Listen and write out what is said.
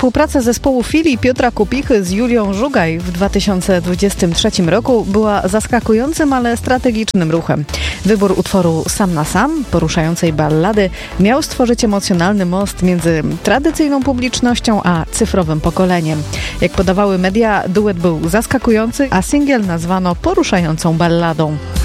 Współpraca zespołu Fili i Piotra Kupichy z Julią Żugaj w 2023 roku była zaskakującym, ale strategicznym ruchem. Wybór utworu Sam na Sam, poruszającej ballady, miał stworzyć emocjonalny most między tradycyjną publicznością a cyfrowym pokoleniem. Jak podawały media, duet był zaskakujący, a singiel nazwano poruszającą balladą.